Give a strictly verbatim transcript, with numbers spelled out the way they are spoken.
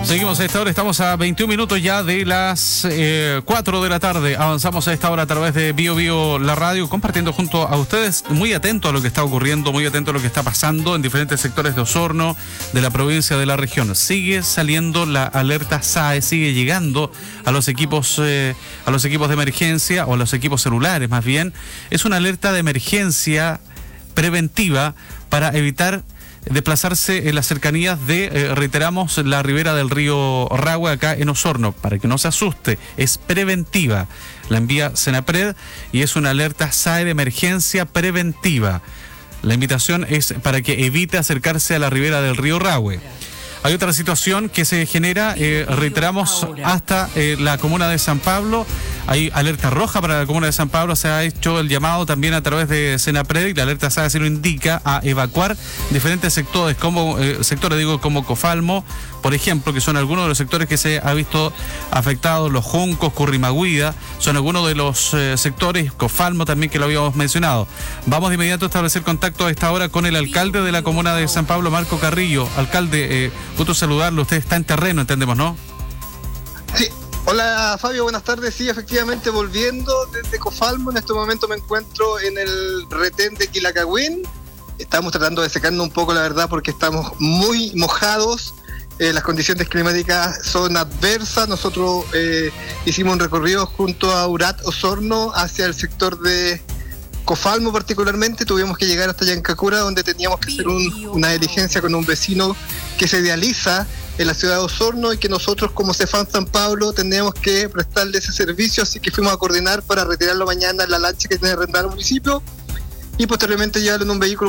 Seguimos a esta hora, estamos a veintiún minutos ya de las eh, cuatro de la tarde. Avanzamos a esta hora a través de Bio Bio La Radio, compartiendo junto a ustedes, muy atento a lo que está ocurriendo, muy atento a lo que está pasando en diferentes sectores de Osorno, de la provincia, de la región. Sigue saliendo la alerta S A E, sigue llegando a los equipos, eh, a los equipos de emergencia o a los equipos celulares más bien. Es una alerta de emergencia preventiva para evitar desplazarse en las cercanías de, eh, reiteramos, la ribera del río Rahue, acá en Osorno, para que no se asuste. Es preventiva, la envía Senapred y es una alerta S A E de emergencia preventiva. La invitación es para que evite acercarse a la ribera del río Rahue. Hay otra situación que se genera, eh, reiteramos, hasta eh, la comuna de San Pablo. Hay alerta roja para la comuna de San Pablo. Se ha hecho el llamado también a través de Senapred y la alerta S A E así lo indica, a evacuar diferentes sectores, como eh, sectores digo como Cofalmo, por ejemplo, que son algunos de los sectores que se ha visto afectados, Los Juncos, Currimaguida, son algunos de los eh, sectores, Cofalmo también, que lo habíamos mencionado. Vamos de inmediato a establecer contacto a esta hora con el alcalde de la comuna de San Pablo, Marco Carrillo. Alcalde, eh, gusto saludarlo, usted está en terreno, entendemos, ¿no? Sí. Hola Fabio, buenas tardes. Sí, efectivamente, volviendo desde Cofalmo, en este momento me encuentro en el retén de Quilacagüín. Estamos tratando de secarnos un poco, la verdad, porque estamos muy mojados. Eh, las condiciones climáticas son adversas. Nosotros eh, hicimos un recorrido junto a Urat Osorno hacia el sector de Cofalmo particularmente. Tuvimos que llegar hasta Yancacura, donde teníamos que hacer un, una diligencia con un vecino que se dializa en la ciudad de Osorno y que nosotros como Cefam San Pablo tenemos que prestarle ese servicio, así que fuimos a coordinar para retirarlo mañana en la lancha que tiene arrendada el municipio y posteriormente llevarlo en un vehículo